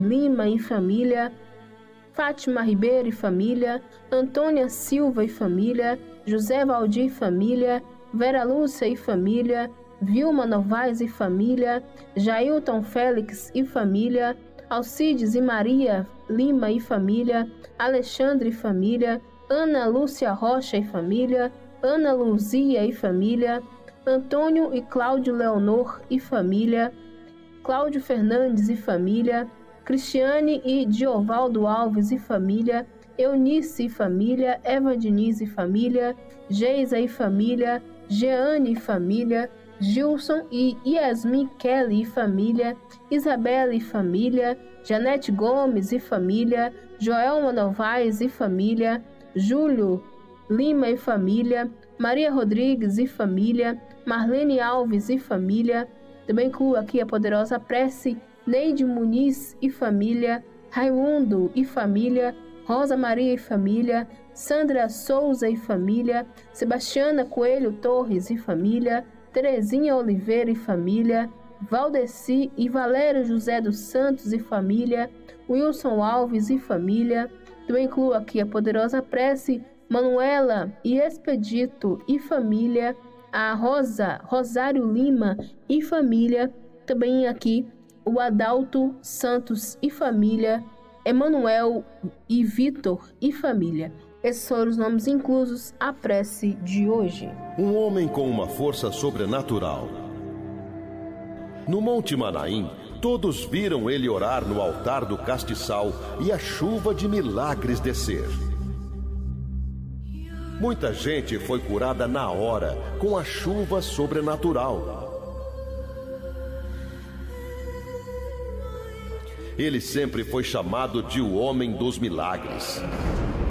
Lima e família, Fátima Ribeiro e família, Antônia Silva e família, José Valdir e família, Vera Lúcia e família, Vilma Novaes e família, Jailton Félix e família, Alcides e Maria Lima e família, Alexandre e família, Ana Lúcia Rocha e família, Ana Luzia e família, Antônio e Cláudio Leonor e família, Cláudio Fernandes e família, Cristiane e Diovaldo Alves e família, Eunice e família, Eva Diniz e família, Geisa e família, Jeane e família, Gilson e Yasmin Kelly e família, Isabela e família, Janete Gomes e família, Joelma Novaes e família, Júlio Lima e família, Maria Rodrigues e família, Marlene Alves e família. Também incluo aqui a poderosa prece Neide Muniz e família, Raimundo e família, Rosa Maria e família, Sandra Souza e família, Sebastiana Coelho Torres e família, Terezinha Oliveira e família, Valdeci e Valério José dos Santos e família, Wilson Alves e família. Também incluo aqui a poderosa prece Manuela e Expedito e família, a Rosário Lima e família. Também aqui o Adalto Santos e família, Emanuel e Vitor e família. Esses foram os nomes inclusos à prece de hoje. Um homem com uma força sobrenatural. No Monte Manaim, todos viram ele orar no altar do castiçal e a chuva de milagres descer. Muita gente foi curada na hora com a chuva sobrenatural. Ele sempre foi chamado de o Homem dos Milagres.